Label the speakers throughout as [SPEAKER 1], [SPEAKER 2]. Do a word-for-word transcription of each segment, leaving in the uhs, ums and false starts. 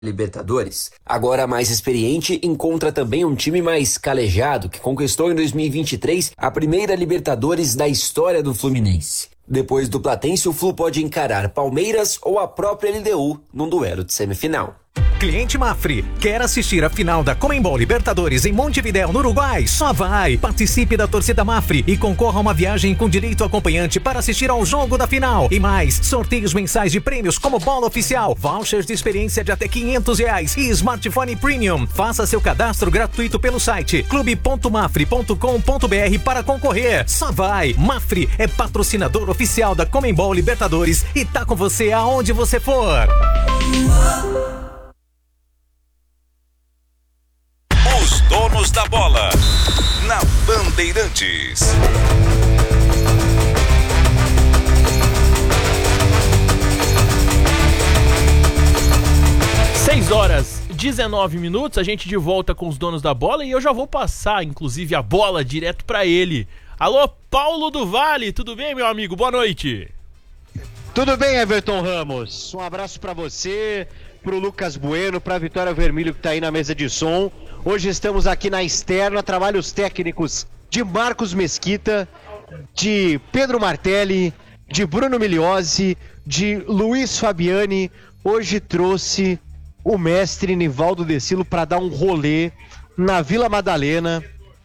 [SPEAKER 1] Libertadores. Agora mais experiente, encontra também um time mais calejado, que conquistou em dois mil e vinte e três a primeira Libertadores da história do Fluminense. Depois do Platense, o Flu pode encarar Palmeiras ou a própria L D U num duelo de semifinal.
[SPEAKER 2] Cliente Mafre, quer assistir a final da Conmebol Libertadores em Montevidéu, no Uruguai? Só vai! Participe da torcida Mafre e concorra a uma viagem com direito acompanhante para assistir ao jogo da final. E mais, sorteios mensais de prêmios como bola oficial, vouchers de experiência de até quinhentos reais e smartphone premium. Faça seu cadastro gratuito pelo site clube ponto mafre ponto com ponto br para concorrer. Só vai! Mafre é patrocinador oficial da Conmebol Libertadores e tá com você aonde você for.
[SPEAKER 3] Os donos da bola, na Bandeirantes.
[SPEAKER 4] seis horas, dezenove minutos, a gente de volta com os donos da bola e eu já vou passar, inclusive, a bola direto pra ele. Alô, Paulo do Vale, tudo bem, meu amigo? Boa noite.
[SPEAKER 5] Tudo bem, Everton Ramos? Um abraço pra você, pro Lucas Bueno, pra Vitória Vermelho que tá aí na mesa de som. Hoje estamos aqui na externa, trabalhos técnicos de Marcos Mesquita, de Pedro Martelli, de Bruno Migliozzi, de Luiz Fabiani. Hoje trouxe o mestre Nivaldo Decilo para dar um rolê na Vila Madalena,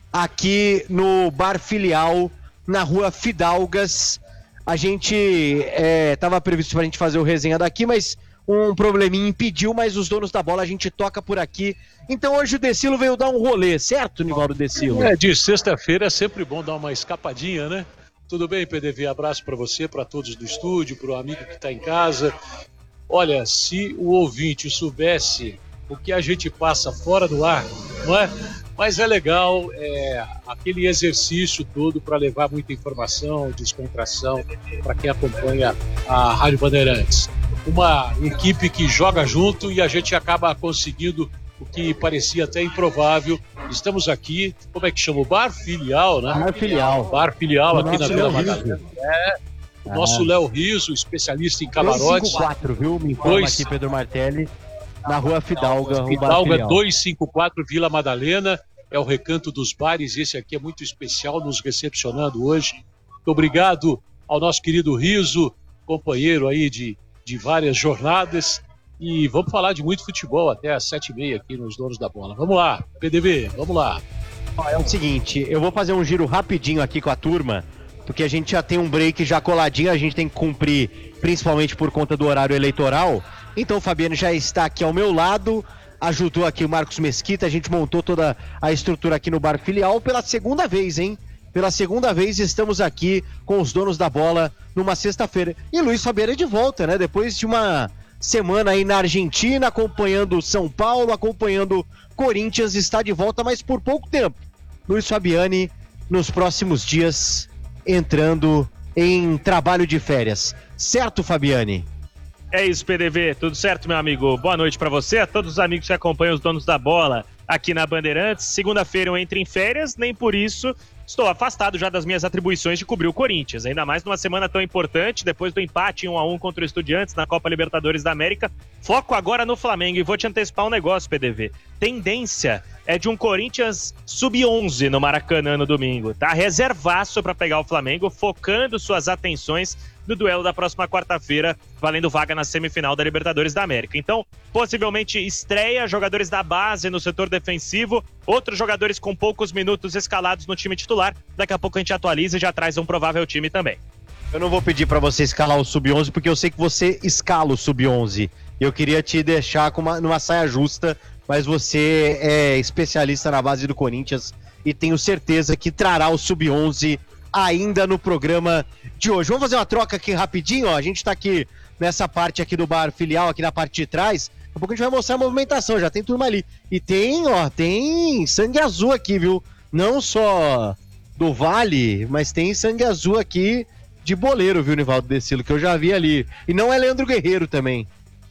[SPEAKER 5] aqui no Bar Filial, na Rua Fidalgas. A gente estava é, previsto para a gente fazer o resenha daqui, mas um probleminha impediu, mas os donos da bola a gente toca por aqui. Então hoje o Decilo veio dar um rolê, certo, Nivaldo Decilo?
[SPEAKER 6] É, de sexta-feira é sempre bom dar uma escapadinha, né? Tudo bem, P D V? Abraço para você, para todos do estúdio, para o amigo que está em casa. Olha, se o ouvinte soubesse o que a gente passa fora do ar, não é? Mas é legal, é, aquele exercício todo para levar muita informação, descontração para quem acompanha a Rádio Bandeirantes. Uma equipe que joga junto e a gente acaba conseguindo o que parecia até improvável. Estamos aqui, como é que chama? O Bar Filial, né?
[SPEAKER 5] Bar Filial.
[SPEAKER 6] Bar Filial aqui na Vila
[SPEAKER 5] Léo
[SPEAKER 6] Madalena. É, o nosso Léo Riso, especialista em camarotes.
[SPEAKER 5] dois cinco quatro, viu? Me informa
[SPEAKER 6] Dois...
[SPEAKER 5] aqui, Pedro Martelli. Na Rua Fidalga, o
[SPEAKER 6] Fidalga duzentos e cinquenta e quatro, Vila Madalena, é o Recanto dos Bares. Esse aqui é muito especial, nos recepcionando hoje. Muito obrigado ao nosso querido Riso, companheiro aí de, de várias jornadas. E vamos falar de muito futebol até às sete e meia aqui nos Donos da Bola. Vamos lá, P D V, vamos lá.
[SPEAKER 5] É o seguinte, eu vou fazer um giro rapidinho aqui com a turma, porque a gente já tem um break já coladinho, a gente tem que cumprir, principalmente por conta do horário eleitoral. Então o Fabiano já está aqui ao meu lado, ajudou aqui o Marcos Mesquita, a gente montou toda a estrutura aqui no Bar Filial pela segunda vez, hein? Pela segunda vez estamos aqui com os donos da bola numa sexta-feira. E Luiz Fabiano é de volta, né? Depois de uma semana aí na Argentina, acompanhando São Paulo, acompanhando Corinthians, está de volta, mas por pouco tempo. Luiz Fabiani, nos próximos dias, entrando em trabalho de férias. Certo, Fabiani?
[SPEAKER 7] É isso, P D V, tudo certo, meu amigo? Boa noite pra você, a todos os amigos que acompanham os donos da bola aqui na Bandeirantes. Segunda-feira eu entro em férias, nem por isso estou afastado já das minhas atribuições de cobrir o Corinthians, ainda mais numa semana tão importante, depois do empate um a um contra o Estudiantes na Copa Libertadores da América. Foco agora no Flamengo e vou te antecipar um negócio, P D V. Tendência é de um Corinthians sub onze no Maracanã no domingo, tá? Reservaço para pegar o Flamengo, focando suas atenções no duelo da próxima quarta-feira, valendo vaga na semifinal da Libertadores da América. Então, possivelmente estreia jogadores da base no setor defensivo, outros jogadores com poucos minutos escalados no time titular. Daqui a pouco a gente atualiza e já traz um provável time também.
[SPEAKER 5] Eu não vou pedir para você escalar o sub onze, porque eu sei que você escala o sub onze. Eu queria te deixar com uma, numa saia justa, mas você é especialista na base do Corinthians e tenho certeza que trará o sub onze ainda no programa de hoje. Vamos fazer uma troca aqui rapidinho, ó. A gente tá aqui nessa parte aqui do Bar Filial, aqui na parte de trás. Daqui a pouco a gente vai mostrar a movimentação, já tem turma ali. E tem, ó, tem sangue azul aqui, viu? Não só do Vale, mas tem sangue azul aqui de boleiro, viu, Nivaldo Decilo, que eu já vi ali. E não é Leandro Guerreiro também.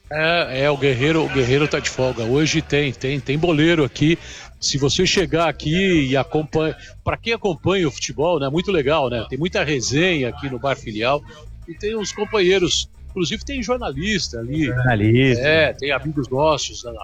[SPEAKER 6] É, é o Guerreiro, o Guerreiro tá de folga. Hoje tem, tem, tem boleiro aqui. Se você chegar aqui e acompanha, para quem acompanha o futebol, né, muito legal, né? Tem muita resenha aqui no Bar Filial e tem uns companheiros Inclusive tem jornalista ali.
[SPEAKER 5] Jornalista.
[SPEAKER 6] É, tem amigos nossos na